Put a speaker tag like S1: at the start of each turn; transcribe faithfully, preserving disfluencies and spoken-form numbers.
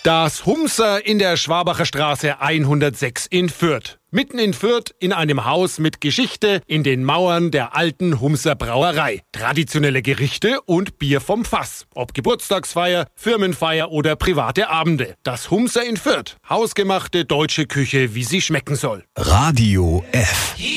S1: Das Humser in der Schwabacher Straße hundertsechs in Fürth. Mitten in Fürth in einem Haus mit Geschichte in den Mauern der alten Humser Brauerei. Traditionelle Gerichte und Bier vom Fass. Ob Geburtstagsfeier, Firmenfeier oder private Abende. Das Humser in Fürth. Hausgemachte deutsche Küche, wie sie schmecken soll.
S2: Radio F.